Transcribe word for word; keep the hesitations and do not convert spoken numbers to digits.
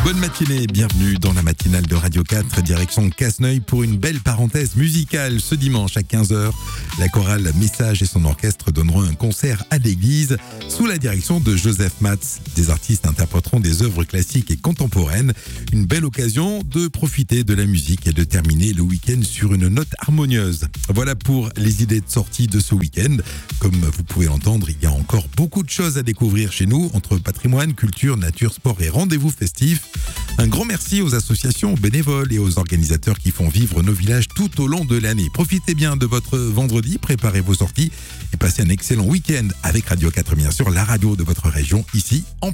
Bonne matinée, bienvenue dans la matinale de Radio quatre, direction Casseneuil pour une belle parenthèse musicale. Ce dimanche à quinze heures, la chorale Message et son orchestre donneront un concert à l'église sous la direction de Joseph Matz. Des artistes interpréteront des œuvres classiques et contemporaines. Une belle occasion de profiter de la musique et de terminer le week-end sur une note harmonieuse. Voilà pour les idées de sortie de ce week-end. Comme vous pouvez l'entendre, il y a encore beaucoup de choses à découvrir chez nous, entre patrimoine, culture, nature, sport et rendez-vous festifs. Un grand merci aux associations, aux bénévoles et aux organisateurs qui font vivre nos villages tout au long de l'année. Profitez bien de votre vendredi, préparez vos sorties et passez un excellent week-end avec Radio quatre, bien sûr, la radio de votre région, ici en